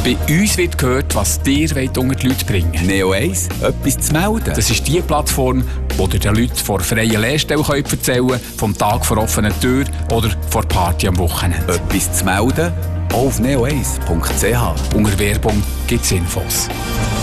Bei uns wird gehört, was ihr unter die Leute bringen wollt. Neo 1, etwas zu melden. Das ist die Plattform, wo ihr den Leuten vor freien Lehrstellen erzählen könnt, vom Tag vor offener Tür oder vor Party am Wochenende. Etwas zu melden? Auf neo1.ch. Unter Werbung gibt es Infos.